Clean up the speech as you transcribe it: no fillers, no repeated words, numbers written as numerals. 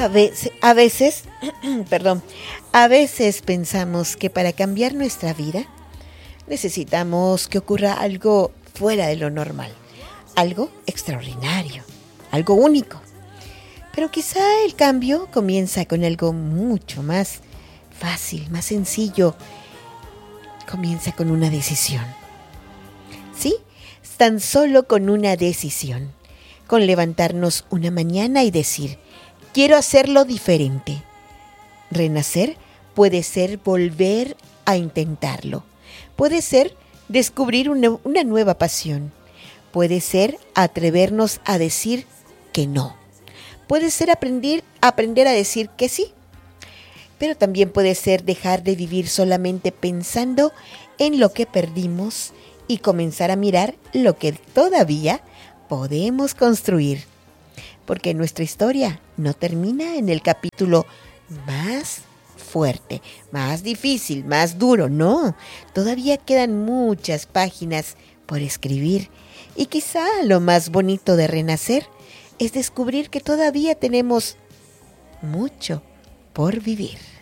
A veces, perdón, a veces pensamos que para cambiar nuestra vida necesitamos que ocurra algo fuera de lo normal, algo extraordinario, algo único. Pero quizá el cambio comienza con algo mucho más fácil, más sencillo. Comienza con una decisión. ¿Sí? Tan solo con una decisión. Con levantarnos una mañana y decir, quiero hacerlo diferente. Renacer puede ser volver a intentarlo. Puede ser descubrir una nueva pasión. Puede ser atrevernos a decir que no. Puede ser aprender a decir que sí. Pero también puede ser dejar de vivir solamente pensando en lo que perdimos y comenzar a mirar lo que todavía podemos construir. Porque nuestra historia no termina en el capítulo más fuerte, más difícil, más duro, no. Todavía quedan muchas páginas por escribir y quizá lo más bonito de renacer es descubrir que todavía tenemos mucho por vivir.